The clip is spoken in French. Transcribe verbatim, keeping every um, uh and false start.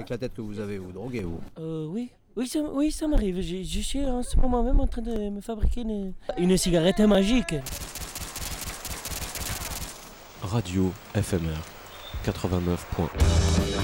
avec la tête que vous avez, vous droguez, vous? Euh, oui. Oui, ça, oui, ça m'arrive. Je, je suis en ce moment même en train de me fabriquer une, une cigarette magique. Radio F M R quatre-vingt-neuf point un.